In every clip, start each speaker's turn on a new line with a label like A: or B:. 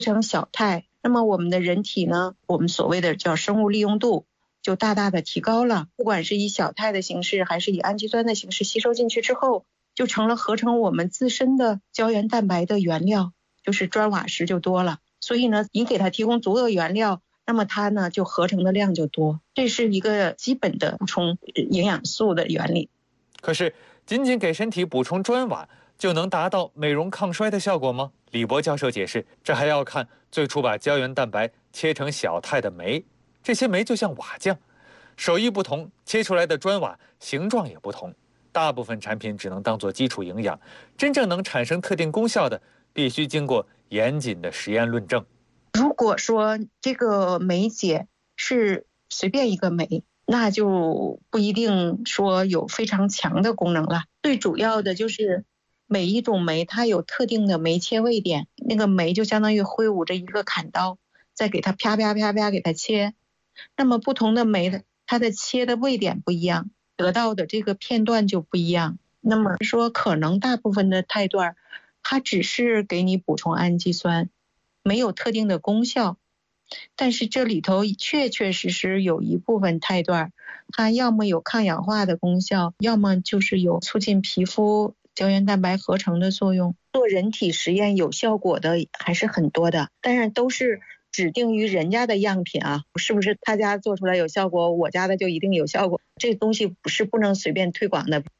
A: 成小态，那么我们的人体呢，我们所谓的叫生物利用度就大大的提高了。不管是以小态的形式还是以氨基酸的形式吸收进去之后，就成了合成我们自身的胶原蛋白的原料，就是砖瓦石就多了。所以呢，你给它提供足够原料，那么它呢就合成的量就多，这是一个基本的补充营养素的原理。
B: 可是仅仅给身体补充砖瓦就能达到美容抗衰的效果吗？李博教授解释，这还要看最初把胶原蛋白切成小态的酶，这些酶就像瓦匠，手艺不同，切出来的砖瓦形状也不同。大部分产品只能当作基础营养，真正能产生特定功效的，必须经过严谨的实验论证。
A: 如果说这个酶解是随便一个酶，那就不一定说有非常强的功能了。最主要的就是每一种酶它有特定的酶切位点，那个酶就相当于挥舞着一个砍刀，再给它啪啪啪啪给它切。那么不同的酶的它的切的位点不一样，得到的这个片段就不一样。那么说可能大部分的态段它只是给你补充氨基酸，没有特定的功效。但是这里头确确实实有一部分态段它要么有抗氧化的功效，要么就是有促进皮肤胶原蛋白合成的作用。做人体实验有效果的还是很多的，当然都是指定于人家的样品啊，是不是他家做出来有效果，我家的就一定有效果？这东西不能随便推广的。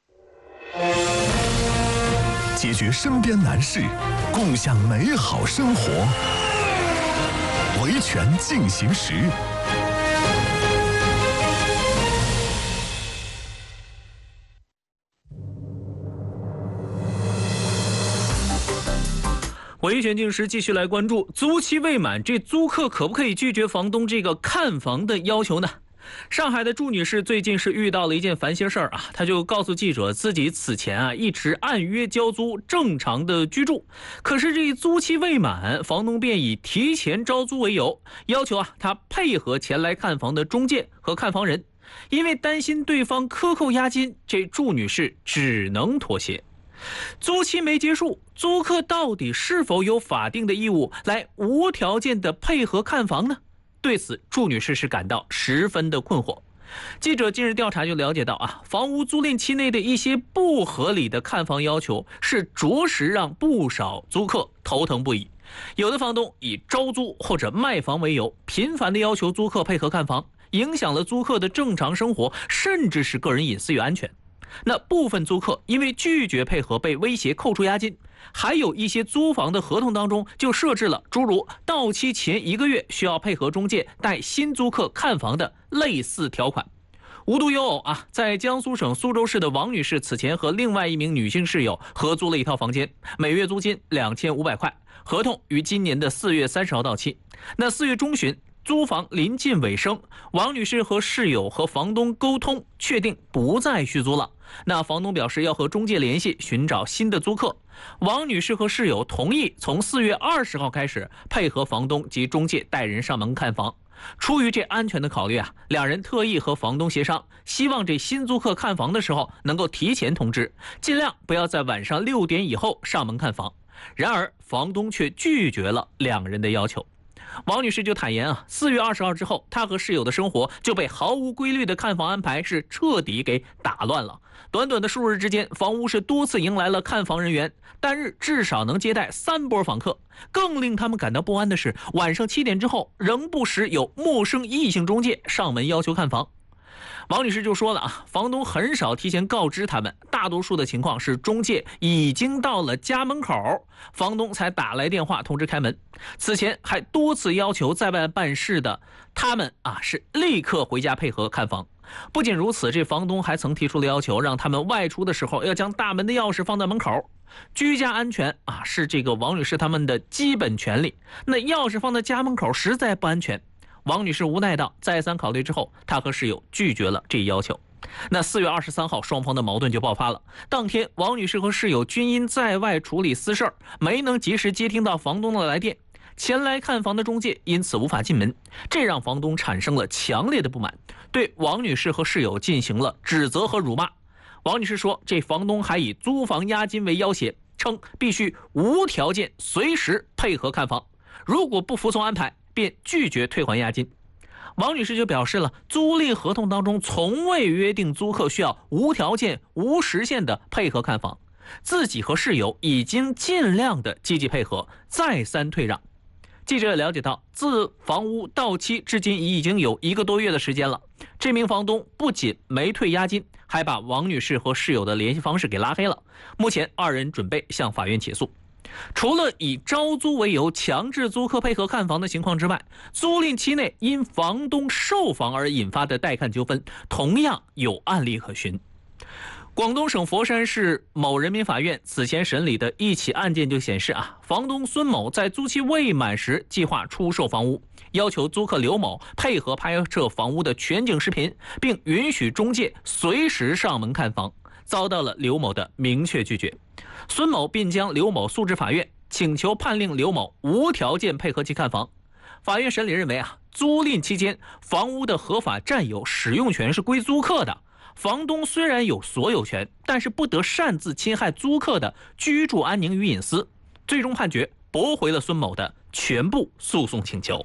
C: 解决身边难事，共享美好生活。维权进行时。
D: 维权进时继续来关注租期未满，这租客可不可以拒绝房东这个看房的要求呢？上海的祝女士最近是遇到了一件烦心事儿啊，她就告诉记者，自己此前一直按约交租，正常的居住，可是这租期未满，房东便以提前招租为由，要求她配合前来看房的中介和看房人，因为担心对方克扣押金，这祝女士只能妥协。租期没结束，租客到底是否有法定的义务来无条件的配合看房呢？对此，祝女士是感到十分的困惑。记者近日调查就了解到房屋租赁期内的一些不合理的看房要求，是着实让不少租客头疼不已。有的房东以招租或者卖房为由，频繁的要求租客配合看房，影响了租客的正常生活，甚至是个人隐私与安全。那部分租客因为拒绝配合被威胁扣除押金，还有一些租房的合同当中就设置了诸如到期前1个月需要配合中介带新租客看房的类似条款。无独有偶在江苏省苏州市的王女士此前和另外一名女性室友合租了一套房间，每月租金2500块，合同于今年的4月30号到期。那4月中旬，租房临近尾声，王女士和室友和房东沟通，确定不再续租了。那房东表示要和中介联系，寻找新的租客。王女士和室友同意从4月20号开始配合房东及中介带人上门看房。出于这安全的考虑两人特意和房东协商，希望这新租客看房的时候能够提前通知，尽量不要在晚上6点以后上门看房。然而房东却拒绝了两人的要求。王女士就坦言4月20号之后，她和室友的生活就被毫无规律的看房安排是彻底给打乱了。短短的数日之间，房屋是多次迎来了看房人员，单日至少能接待3波访客。更令他们感到不安的是，晚上7点之后，仍不时有陌生异性中介上门要求看房。王女士就说了房东很少提前告知他们，大多数的情况是中介已经到了家门口，房东才打来电话通知开门。此前还多次要求在外办事的他们是立刻回家配合看房。不仅如此，这房东还曾提出了要求，让他们外出的时候要将大门的钥匙放在门口。居家安全是这个王女士他们的基本权利，那钥匙放在家门口实在不安全。王女士无奈道，再三考虑之后，她和室友拒绝了这一要求。那4月23号，双方的矛盾就爆发了。当天，王女士和室友均因在外处理私事没能及时接听到房东的来电，前来看房的中介因此无法进门，这让房东产生了强烈的不满，对王女士和室友进行了指责和辱骂。王女士说，这房东还以租房押金为要挟，称必须无条件随时配合看房。 如果不服从安排，便拒绝退还押金。王女士就表示了，租赁合同当中从未约定租客需要无条件、无时限的配合看房，自己和室友已经尽量的积极配合，再三退让。记者了解到，自房屋到期至今已经有1个多月的时间了，这名房东不仅没退押金，还把王女士和室友的联系方式给拉黑了。目前2人准备向法院起诉。除了以招租为由强制租客配合看房的情况之外，租赁期内因房东售房而引发的带看纠纷同样有案例可循。广东省佛山市某人民法院此前审理的一起案件就显示房东孙某在租期未满时计划出售房屋，要求租客刘某配合拍摄房屋的全景视频，并允许中介随时上门看房，遭到了刘某的明确拒绝。孙某并将刘某诉至法院，请求判令刘某无条件配合其看房。法院审理认为租赁期间房屋的合法占有使用权是归租客的，房东虽然有所有权，但是不得擅自侵害租客的居住安宁与隐私。最终判决驳回了孙某的全部诉讼请求。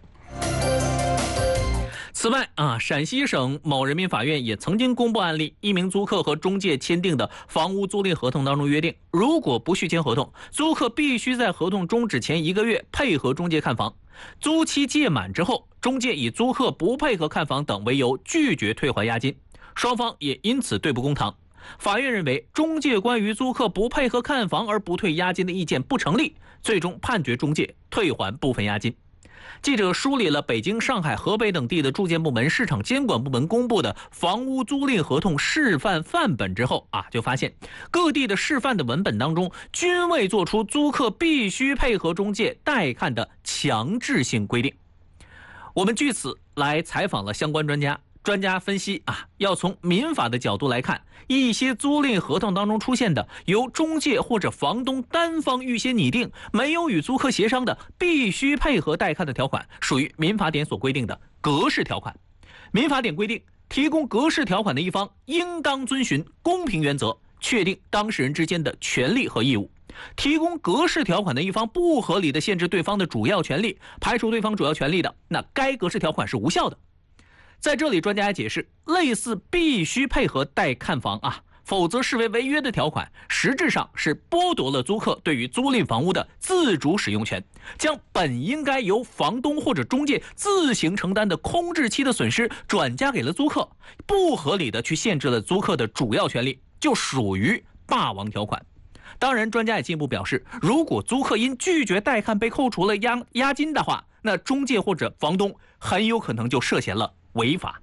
D: 此外陕西省某人民法院也曾经公布案例，一名租客和中介签订的房屋租赁合同当中约定，如果不续签合同，租客必须在合同终止前1个月配合中介看房，租期届满之后，中介以租客不配合看房等为由拒绝退还押金，双方也因此对簿公堂。法院认为中介关于租客不配合看房而不退押金的意见不成立，最终判决中介退还部分押金。记者梳理了北京、上海、河北等地的住建部门、市场监管部门公布的房屋租赁合同示范范本之后就发现各地的示范的文本当中均未做出租客必须配合中介带看的强制性规定。我们据此来采访了相关专家，专家分析要从民法的角度来看，一些租赁合同当中出现的由中介或者房东单方预先拟定，没有与租客协商的必须配合带看的条款，属于民法典所规定的格式条款。民法典规定，提供格式条款的一方应当遵循公平原则，确定当事人之间的权利和义务。提供格式条款的一方不合理的限制对方的主要权利，排除对方主要权利的，那该格式条款是无效的。在这里，专家解释，类似必须配合带看房否则视为违约的条款，实质上是剥夺了租客对于租赁房屋的自主使用权，将本应该由房东或者中介自行承担的空置期的损失转嫁给了租客，不合理的去限制了租客的主要权利，就属于霸王条款。当然，专家也进一步表示，如果租客因拒绝带看被扣除了押金的话，那中介或者房东很有可能就涉嫌了违法。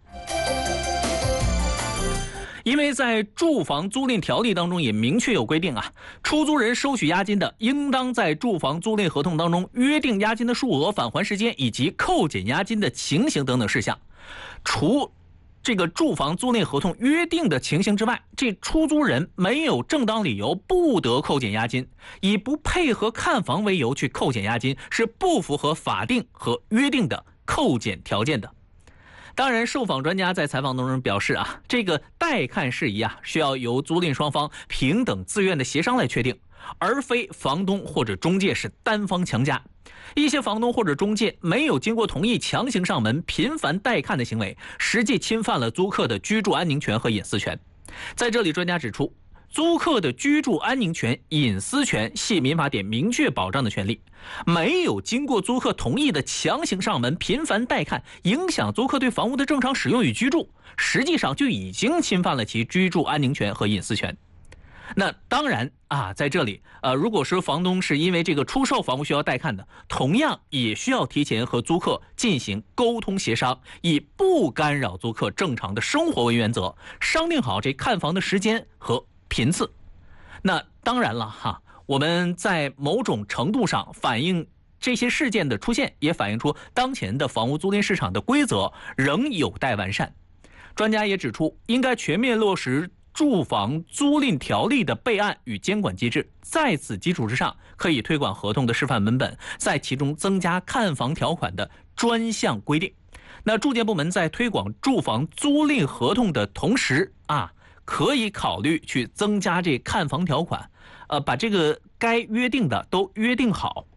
D: 因为在住房租赁条例当中也明确有规定出租人收取押金的，应当在住房租赁合同当中约定押金的数额、返还时间以及扣减押金的情形等等事项。除这个住房租赁合同约定的情形之外，这出租人没有正当理由不得扣减押金，以不配合看房为由去扣减押金，是不符合法定和约定的扣减条件的。当然，受访专家在采访当中表示这个带看事宜需要由租赁双方平等自愿的协商来确定，而非房东或者中介是单方强加。一些房东或者中介没有经过同意强行上门频繁带看的行为，实际侵犯了租客的居住安宁权和隐私权。在这里，专家指出，租客的居住安宁权、隐私权系民法典明确保障的权利，没有经过租客同意的强行上门频繁带看，影响租客对房屋的正常使用与居住，实际上就已经侵犯了其居住安宁权和隐私权。那当然在这里如果说房东是因为这个出售房屋需要带看的，同样也需要提前和租客进行沟通协商，以不干扰租客正常的生活为原则，商定好这看房的时间和频次。那当然了我们在某种程度上反映这些事件的出现，也反映出当前的房屋租赁市场的规则仍有待完善。专家也指出，应该全面落实住房租赁条例的备案与监管机制，在此基础之上，可以推广合同的示范文本，在其中增加看房条款的专项规定。那住建部门在推广住房租赁合同的同时可以考虑去增加这看房条款，把这个该约定的都约定好。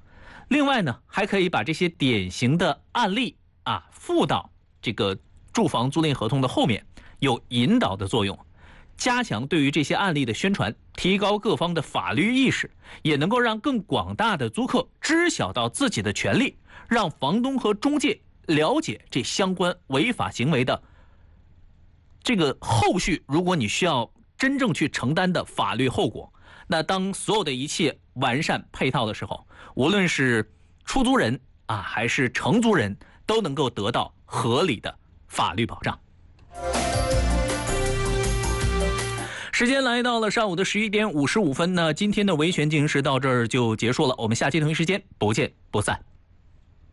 D: 另外呢，还可以把这些典型的案例附到这个住房租赁合同的后面，有引导的作用，加强对于这些案例的宣传，提高各方的法律意识，也能够让更广大的租客知晓到自己的权利，让房东和中介了解这相关违法行为的这个后续，如果你需要真正去承担的法律后果。那当所有的一切完善配套的时候，无论是出租人还是承租人，都能够得到合理的法律保障。时间来到了上午的11点55分，那今天的维权进行时到这儿就结束了，我们下期同一时间不见不散。